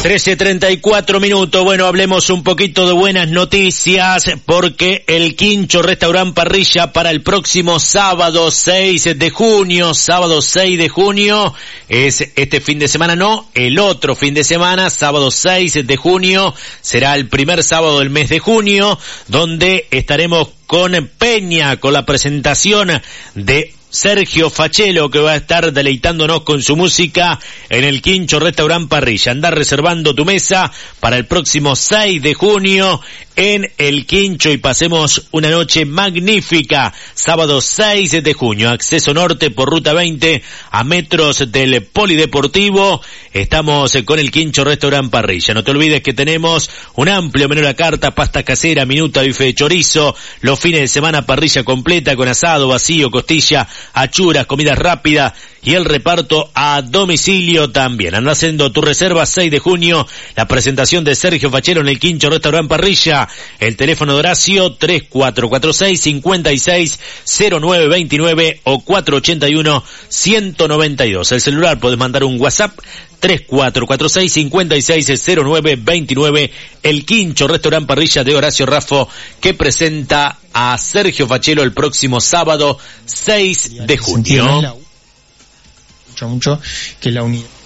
13:34. Bueno, hablemos un poquito de buenas noticias porque el Quincho Restaurant Parrilla para el próximo sábado 6 de junio, es este fin de semana, no, el otro fin de semana, sábado 6 de junio, será el primer sábado del mes de junio, donde estaremos con Peña, con la presentación de Sergio Fachelo, que va a estar deleitándonos con su música en el Quincho Restaurant Parrilla. Andá reservando tu mesa para el próximo 6 de junio en el Quincho y pasemos una noche magnífica. Sábado 6 de junio, acceso norte por ruta 20 a metros del Polideportivo. Estamos con el Quincho Restaurant Parrilla. No te olvides que tenemos un amplio menú a la carta, pasta casera, minuta, bife de chorizo, los fines de semana parrilla completa con asado, vacío, costilla, achuras, comida rápida y el reparto a domicilio también. Anda haciendo tu reserva 6 de junio, la presentación de Sergio Fachelo en el Quincho Restaurant Parrilla. El teléfono de Horacio 3446-560929 o 481-192. El celular podés mandar un WhatsApp 3446-560929. El Quincho Restaurant Parrilla de Horacio Raffo, que presenta a Sergio Fachelo el próximo sábado 6 de junio. Mucho que la unidad